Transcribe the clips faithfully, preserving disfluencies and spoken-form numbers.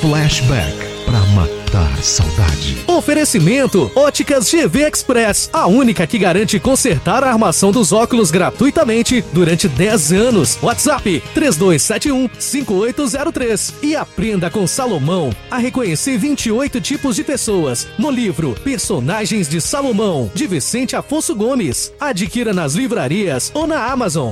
Flashback pra matar saudade. Oferecimento Óticas G V Express, a única que garante consertar a armação dos óculos gratuitamente durante dez anos. WhatsApp três dois sete um, cinco oito zero três. E aprenda com Salomão a reconhecer vinte e oito tipos de pessoas no livro Personagens de Salomão, de Vicente Afonso Gomes. Adquira nas livrarias ou na Amazon.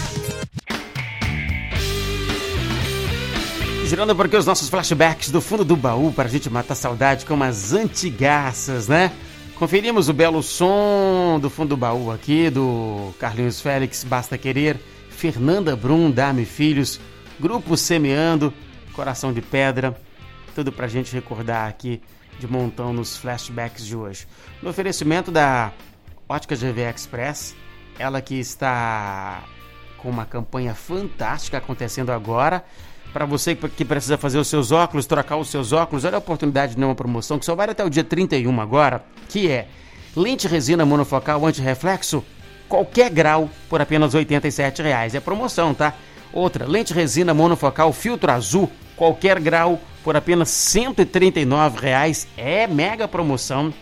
Girando por aqui os nossos flashbacks do fundo do baú para a gente matar saudade com umas antigaças, né? Conferimos o belo som do fundo do baú aqui do Carlinhos Félix, Basta Querer, Fernanda Brum, Dá-me Filhos, Grupo Semeando, Coração de Pedra, tudo pra gente recordar aqui de montão nos flashbacks de hoje. No oferecimento da Ótica G V Express, ela que está com uma campanha fantástica acontecendo agora. Para você que precisa fazer os seus óculos, trocar os seus óculos, olha a oportunidade de uma promoção que só vai até o dia trinta e um agora, que é lente resina monofocal anti-reflexo, qualquer grau, por apenas oitenta e sete reais. É promoção, tá? Outra, lente resina monofocal filtro azul, qualquer grau, por apenas cento e trinta e nove reais. É mega promoção.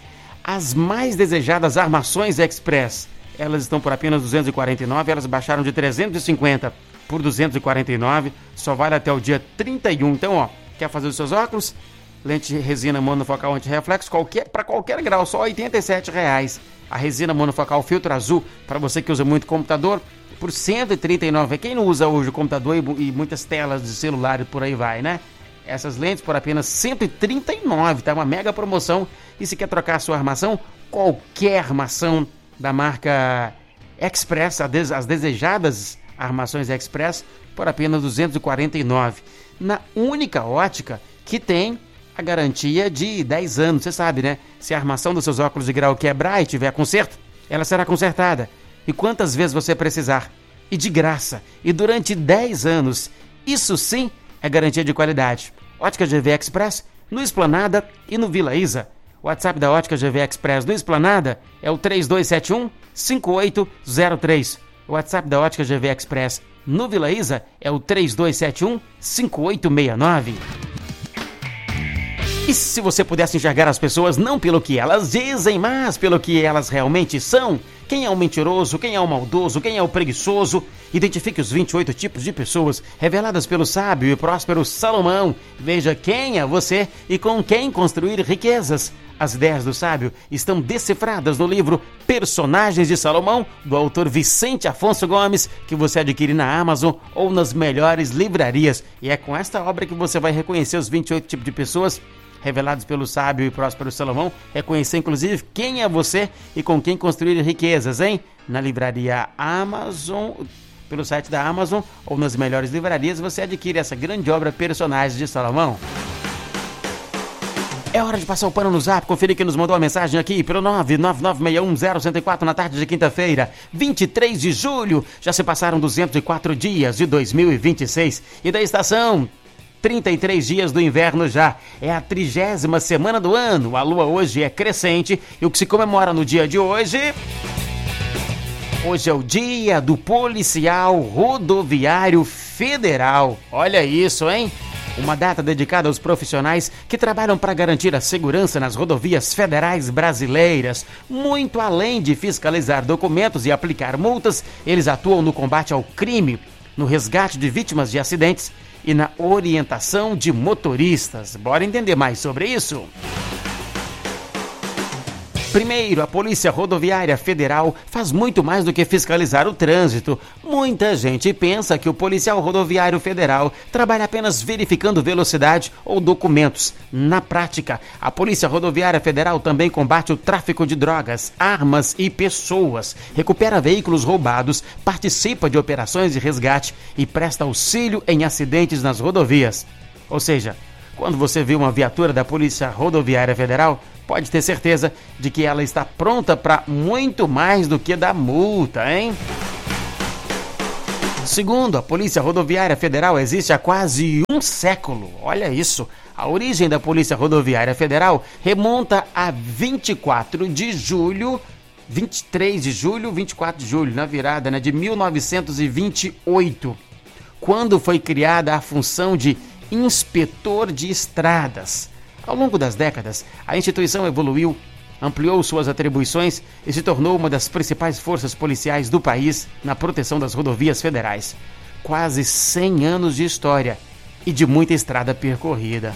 As mais desejadas armações Express, elas estão por apenas duzentos e quarenta e nove reais, elas baixaram de trezentos e cinquenta por duzentos e quarenta e nove reais, só vale até o dia trinta e um. Então, ó, quer fazer os seus óculos? Lente resina monofocal anti-reflexo, qualquer, para qualquer grau, só oitenta e sete reais. A resina monofocal filtro azul, para você que usa muito computador, por cento e trinta e nove reais. Quem não usa hoje o computador e, e muitas telas de celular e por aí vai, né? Essas lentes por apenas cento e trinta e nove reais, tá? Uma mega promoção. E se quer trocar a sua armação, qualquer armação da marca Express, as desejadas armações Express, por apenas duzentos e quarenta e nove reais. Na única ótica que tem a garantia de dez anos. Você sabe, né? Se a armação dos seus óculos de grau quebrar e tiver conserto, ela será consertada. E quantas vezes você precisar. E de graça. E durante dez anos. Isso sim é garantia de qualidade. Ótica G V Express, no Esplanada e no Vila Isa. O WhatsApp da Ótica G V Express no Esplanada é o três dois sete um, cinco oito zero três. O WhatsApp da Ótica G V Express no Vila Isa é o três dois sete um, cinco oito seis nove. E se você pudesse enxergar as pessoas não pelo que elas dizem, mas pelo que elas realmente são? Quem é o mentiroso, quem é o maldoso, quem é o preguiçoso? Identifique os vinte e oito tipos de pessoas reveladas pelo sábio e próspero Salomão. Veja quem é você e com quem construir riquezas. As ideias do sábio estão decifradas no livro Personagens de Salomão, do autor Vicente Afonso Gomes, que você adquire na Amazon ou nas melhores livrarias. E é com esta obra que você vai reconhecer os vinte e oito tipos de pessoas revelados pelo sábio e próspero Salomão, reconhecer inclusive quem é você e com quem construir riquezas, hein? Na livraria Amazon, pelo site da Amazon ou nas melhores livrarias, você adquire essa grande obra Personagens de Salomão. É hora de passar o pano no zap, conferir quem nos mandou uma mensagem aqui pelo nove nove nove seis um zero um zero quatro na tarde de quinta-feira, vinte e três de julho. Já se passaram duzentos e quatro dias de dois mil e vinte e seis e da estação trinta e três dias do inverno já. É a trigésima semana do ano. A lua hoje é crescente e o que se comemora no dia de hoje... Hoje é o dia do policial rodoviário federal. Olha isso, hein? Uma data dedicada aos profissionais que trabalham para garantir a segurança nas rodovias federais brasileiras. Muito além de fiscalizar documentos e aplicar multas, eles atuam no combate ao crime, no resgate de vítimas de acidentes e na orientação de motoristas. Bora entender mais sobre isso? Primeiro, a Polícia Rodoviária Federal faz muito mais do que fiscalizar o trânsito. Muita gente pensa que o policial rodoviário federal trabalha apenas verificando velocidade ou documentos. Na prática, a Polícia Rodoviária Federal também combate o tráfico de drogas, armas e pessoas, recupera veículos roubados, participa de operações de resgate e presta auxílio em acidentes nas rodovias. Ou seja, quando você vê uma viatura da Polícia Rodoviária Federal, pode ter certeza de que ela está pronta para muito mais do que dar multa, hein? Segundo, a Polícia Rodoviária Federal existe há quase um século. Olha isso! A origem da Polícia Rodoviária Federal remonta a vinte e quatro de julho, vinte e três de julho, vinte e quatro de julho, na virada, né, de mil novecentos e vinte e oito, quando foi criada a função de inspetor de estradas. Ao longo das décadas, a instituição evoluiu, ampliou suas atribuições e se tornou uma das principais forças policiais do país na proteção das rodovias federais. Quase cem anos de história e de muita estrada percorrida.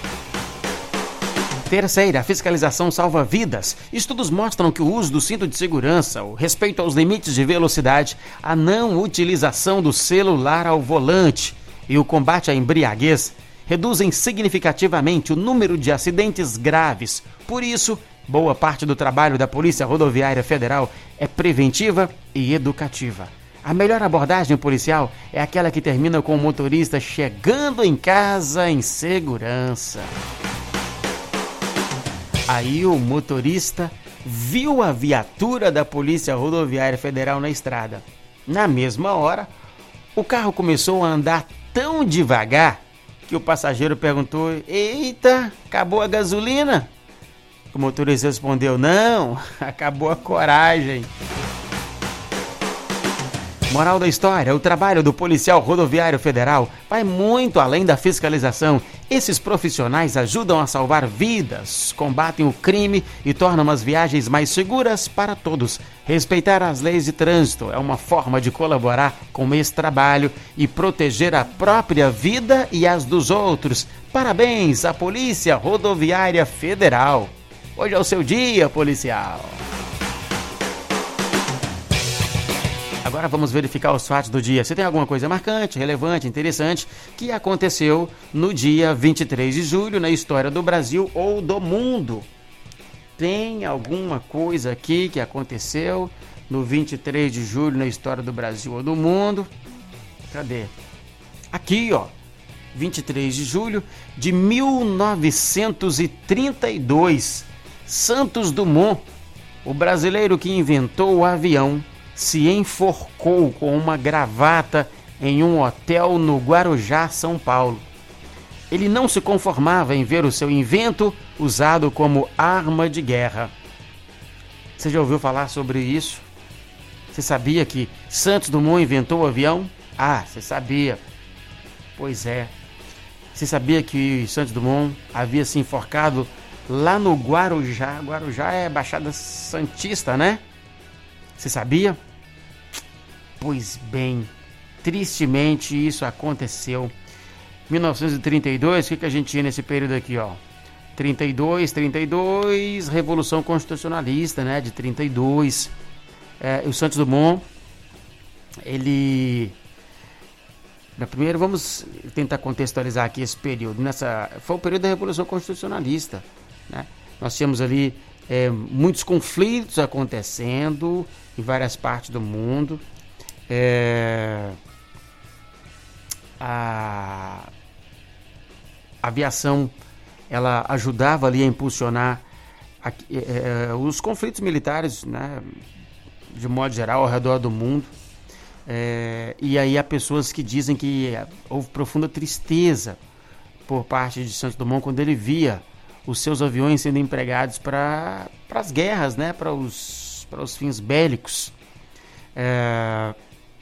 Terceira, a fiscalização salva vidas. Estudos mostram que o uso do cinto de segurança, o respeito aos limites de velocidade, a não utilização do celular ao volante e o combate à embriaguez reduzem significativamente o número de acidentes graves. Por isso, boa parte do trabalho da Polícia Rodoviária Federal é preventiva e educativa. A melhor abordagem policial é aquela que termina com o motorista chegando em casa em segurança. Aí o motorista viu a viatura da Polícia Rodoviária Federal na estrada. Na mesma hora, o carro começou a andar tão devagar que o passageiro perguntou: eita, acabou a gasolina? O motorista respondeu: não, acabou a coragem. Moral da história: o trabalho do policial rodoviário federal vai muito além da fiscalização. Esses profissionais ajudam a salvar vidas, combatem o crime e tornam as viagens mais seguras para todos. Respeitar as leis de trânsito é uma forma de colaborar com esse trabalho e proteger a própria vida e as dos outros. Parabéns à Polícia Rodoviária Federal. Hoje é o seu dia, policial. Agora vamos verificar os fatos do dia. Se tem alguma coisa marcante, relevante, interessante que aconteceu no dia vinte e três de julho na história do Brasil ou do mundo. Tem alguma coisa aqui que aconteceu no vinte e três de julho na história do Brasil ou do mundo? Cadê? Aqui, ó. vinte e três de julho de mil novecentos e trinta e dois. Santos Dumont, o brasileiro que inventou o avião, se enforcou com uma gravata em um hotel no Guarujá, São Paulo. Ele não se conformava em ver o seu invento usado como arma de guerra. Você já ouviu falar sobre isso? Você sabia que Santos Dumont inventou o avião? Ah, você sabia. Pois é. Você sabia que Santos Dumont havia se enforcado lá no Guarujá? Guarujá é Baixada Santista, né? Você sabia? Pois bem, tristemente isso aconteceu. mil novecentos e trinta e dois, o que, que a gente tinha nesse período aqui, ó? trinta e dois, trinta e dois, Revolução Constitucionalista, né? De trinta e dois. É, o Santos Dumont, ele... Primeiro vamos tentar contextualizar aqui esse período. Nessa, foi o período da Revolução Constitucionalista, né? Nós tínhamos ali É, muitos conflitos acontecendo em várias partes do mundo. É, a, a aviação ela ajudava ali a impulsionar a, é, os conflitos militares, né, de modo geral ao redor do mundo. É, e aí há pessoas que dizem que houve profunda tristeza por parte de Santos Dumont quando ele via os seus aviões sendo empregados para as guerras, né? Para os, para os fins bélicos. É...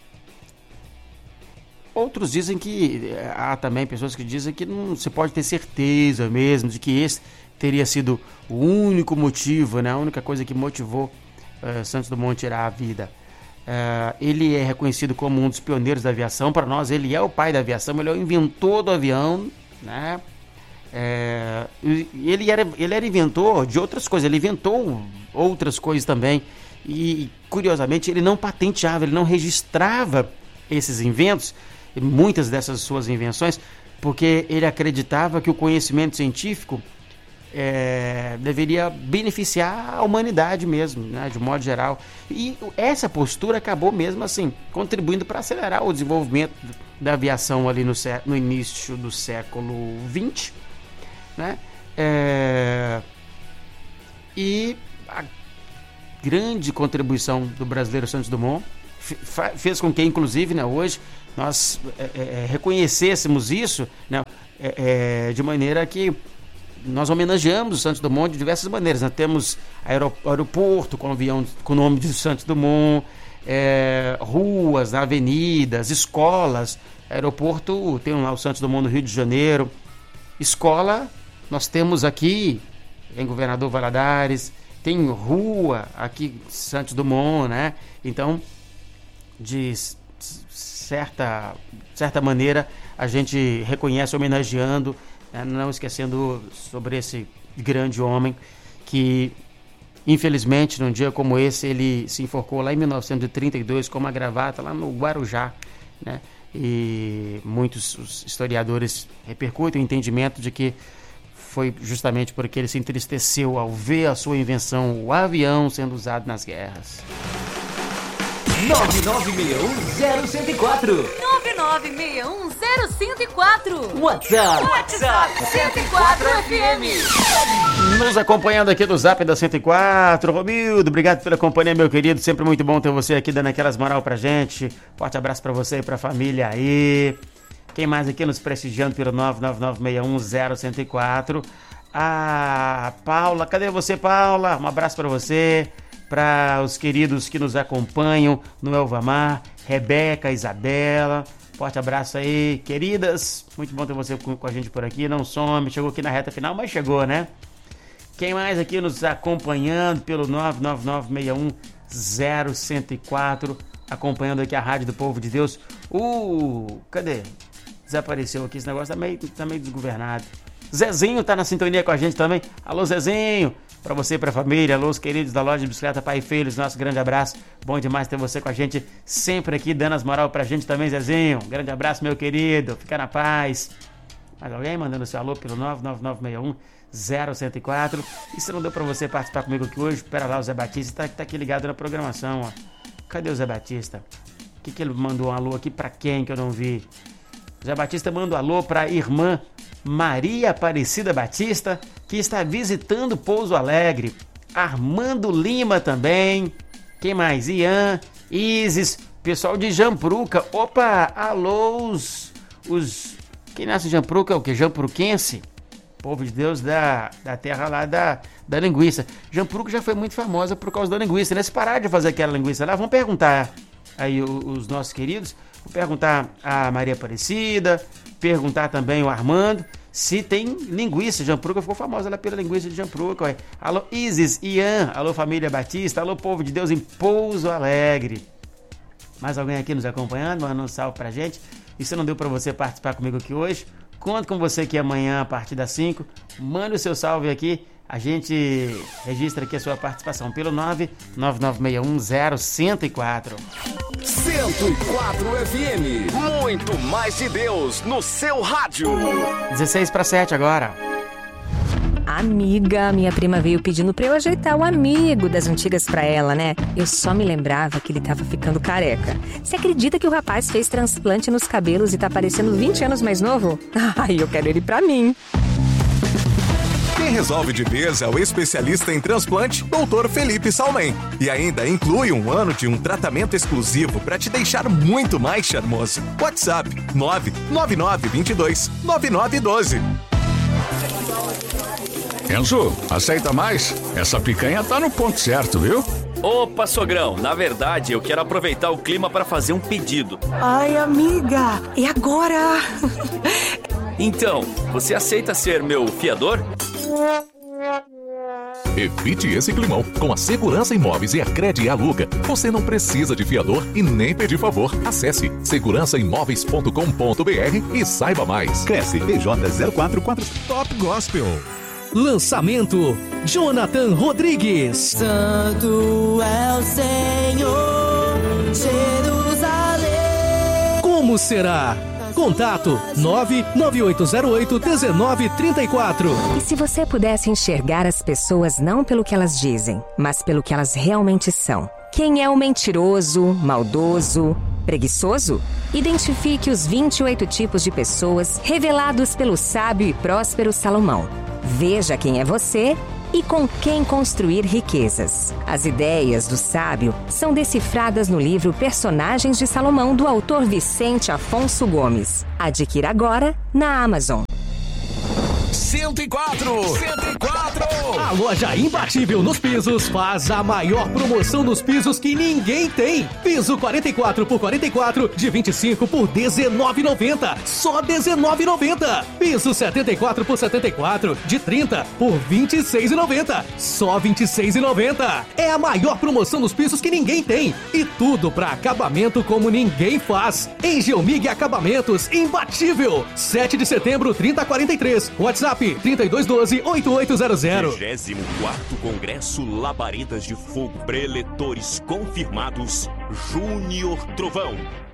Outros dizem que... Há também pessoas que dizem que não se pode ter certeza mesmo de que esse teria sido o único motivo, né? A única coisa que motivou uh, Santos Dumont a tirar a vida. Uh, ele é reconhecido como um dos pioneiros da aviação. Para nós, ele é o pai da aviação, ele é o inventor do avião, né? É, ele, era, ele era inventor de outras coisas, ele inventou outras coisas também e, curiosamente, ele não patenteava, ele não registrava esses inventos, muitas dessas suas invenções, porque ele acreditava que o conhecimento científico é, deveria beneficiar a humanidade mesmo, né, de modo geral. E essa postura acabou mesmo assim contribuindo para acelerar o desenvolvimento da aviação ali no, no início do século vinte. Né? É... E a grande contribuição do brasileiro Santos Dumont fez com que, inclusive, né, hoje nós é, é, reconhecêssemos isso, né, é, é, de maneira que nós homenageamos o Santos Dumont de diversas maneiras. Nós temos aeroporto com avião com o nome de Santos Dumont, é, ruas, avenidas, escolas. Aeroporto, tem lá o Santos Dumont no Rio de Janeiro. Escola, nós temos aqui em Governador Valadares, tem rua aqui Santos Dumont, né? Então, de certa, certa maneira, a gente reconhece homenageando, né? Não esquecendo sobre esse grande homem que, infelizmente, num dia como esse, ele se enforcou lá em mil novecentos e trinta e dois com uma gravata lá no Guarujá, né? E muitos historiadores repercutem o entendimento de que foi justamente porque ele se entristeceu ao ver a sua invenção, o avião, sendo usado nas guerras. nove nove seis um zero um quatro nove nove seis um zero cinco quatro WhatsApp WhatsApp cento e quatro F M. Nos acompanhando aqui do Zap da cento e quatro, Romildo, obrigado pela companhia, meu querido, sempre muito bom ter você aqui dando aquelas moral pra gente. Forte abraço pra você e pra família aí. Quem mais aqui nos prestigiando pelo nove nove nove seis um zero um quatro? Ah, Paula, cadê você, Paula? Um abraço pra você, para os queridos que nos acompanham no Elvamar, Rebeca, Isabela, forte abraço aí, queridas, muito bom ter você com, com a gente por aqui, não some, chegou aqui na reta final, mas chegou, né? Quem mais aqui nos acompanhando pelo nove nove nove seis um zero um quatro, acompanhando aqui a Rádio do Povo de Deus, uh, cadê? Desapareceu aqui, esse negócio tá meio, tá meio desgovernado. Zezinho tá na sintonia com a gente também, alô Zezinho, para você e para a família, alô os queridos da loja de bicicleta Pai e Filhos, nosso grande abraço, bom demais ter você com a gente, sempre aqui dando as moral pra gente também, Zezinho, grande abraço meu querido, fica na paz. Mais alguém mandando seu alô pelo nove nove nove seis um zero um quatro, e se não deu pra você participar comigo aqui hoje, espera lá o Zé Batista, tá, tá aqui ligado na programação, ó. Cadê o Zé Batista? O que que ele mandou um alô aqui pra quem que eu não vi? O Zé Batista manda um alô pra irmã Maria Aparecida Batista, que está visitando Pouso Alegre. Armando Lima também. Quem mais? Ian, Isis, pessoal de Jampruca. Opa, alô, os... os quem nasce em Jampruca é o que? Jampruquense? Povo de Deus da, da terra lá da, da linguiça. Jampruca já foi muito famosa por causa da linguiça, né? Se parar de fazer aquela linguiça lá, vamos perguntar aí os, os nossos queridos. Vou perguntar a Maria Aparecida, perguntar também o Armando se tem linguiça. Jampruca ficou famosa lá pela linguiça de Jampruca. Ué. Alô Isis, Ian, alô família Batista, alô povo de Deus em Pouso Alegre. Mais alguém aqui nos acompanhando, mandando um salve pra gente. E se não deu pra você participar comigo aqui hoje, conto com você aqui amanhã a partir das cinco. Manda o seu salve aqui. A gente registra aqui a sua participação pelo nove nove nove seis um zero um quatro. cento e quatro F M. Muito mais de Deus no seu rádio. dezesseis para sete agora. Amiga, minha prima veio pedindo pra eu ajeitar o amigo das antigas pra ela, né? Eu só me lembrava que ele tava ficando careca. Você acredita que o rapaz fez transplante nos cabelos e tá parecendo vinte anos mais novo? Ai, eu quero ele pra mim. Quem resolve de vez é o especialista em transplante, doutor Felipe Salmen. E ainda inclui um ano de um tratamento exclusivo para te deixar muito mais charmoso. WhatsApp nove nove nove dois dois nove nove um dois. Enzo, aceita mais? Essa picanha tá no ponto certo, viu? Opa, sogrão, na verdade eu quero aproveitar o clima para fazer um pedido. Ai, amiga, e agora? Então, você aceita ser meu fiador? Evite esse climão. Com a Segurança Imóveis e a Crede Aluga, você não precisa de fiador e nem pedir favor. Acesse segurança imóveis ponto com ponto b r e saiba mais. Cresce P J zero quatro quatro. Top Gospel. Lançamento: Jonathan Rodrigues. Santo é o Senhor, Jerusalém. Como será? Contato nove nove oito zero oito um nove três quatro. E se você pudesse enxergar as pessoas não pelo que elas dizem, mas pelo que elas realmente são? Quem é o mentiroso, maldoso, preguiçoso? Identifique os vinte e oito tipos de pessoas revelados pelo sábio e próspero Salomão. Veja quem é você e com quem construir riquezas. As ideias do sábio são decifradas no livro Personagens de Salomão, do autor Vicente Afonso Gomes. Adquira agora na Amazon. cento e quatro. cento e quatro. A loja imbatível nos pisos faz a maior promoção nos pisos que ninguém tem. Piso quarenta e quatro por quarenta e quatro de vinte e cinco por dezenove e noventa. Só dezenove e noventa. Piso setenta e quatro por setenta e quatro de trinta por vinte e seis e noventa. Só vinte e seis e noventa. É a maior promoção nos pisos que ninguém tem. E tudo para acabamento como ninguém faz. Em Geomig Acabamentos, imbatível. sete de setembro, trinta a quarenta e três. WhatsApp trinta e dois doze, oitenta e oito zero zero. vigésimo quarto Congresso Labaredas de Fogo. Preletores confirmados. Júnior Trovão.